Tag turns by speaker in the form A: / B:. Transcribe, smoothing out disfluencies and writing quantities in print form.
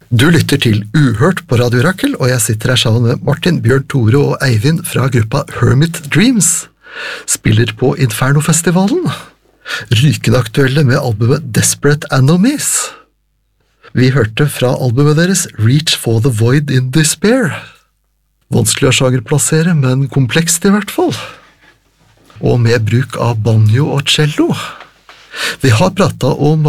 A: Du lytter til Uhørt på Radio Rakel, og jeg sitter her sammen med Martin, Bjørn Tore og Eivind fra gruppa Hermit Dreams. Spiller på Inferno-festivalen. Rykende aktuelle med albumet Desperate Enemies. Vi hørte fra albumet deres Reach for the Void in Despair. Vanskelig å sjagerplassere, men komplekst i hvert fall. Og med bruk av banjo og cello. Vi har pratet om